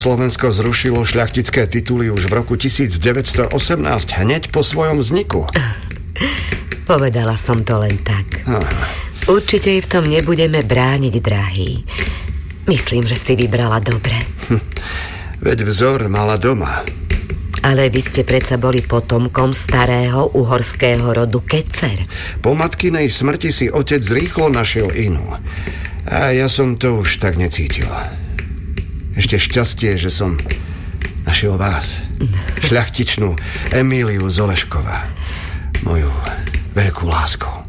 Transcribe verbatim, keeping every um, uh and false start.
Slovensko zrušilo šľachtické tituly už v roku devätnásť osemnásť, hneď po svojom vzniku. Povedala som to len tak. Aha. Určite jej v tom nebudeme brániť, drahý. Myslím, že si vybrala dobre. Hm. Veď vzor mala doma. Ale vy ste predsa boli potomkom starého uhorského rodu Kecer. Po matkinej smrti si otec rýchlo našiel inú. A ja som to už tak necítil. Ešte šťastie, že som našiel vás. Šľachtičnú Emíliu z Oleškova. Moju veľkú lásku.